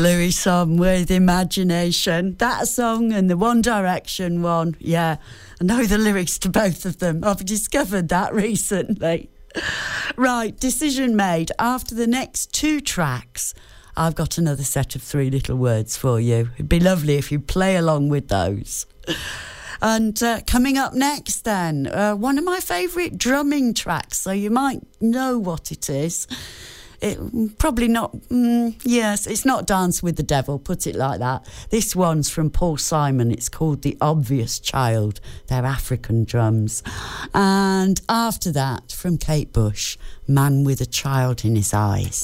Louis song with Imagination. That song and the One Direction one, yeah. I know the lyrics to both of them. I've discovered that recently. Right, decision made. After the next 2 tracks, I've got another set of 3 little words for you. It'd be lovely if you play along with those. And coming up next then, one of my favourite drumming tracks, so you might know what it is. It probably not, yes, it's not Dance with the Devil, put it like that. This one's from Paul Simon. It's called The Obvious Child. They're African drums. And after that, from Kate Bush, Man with a Child in His Eyes.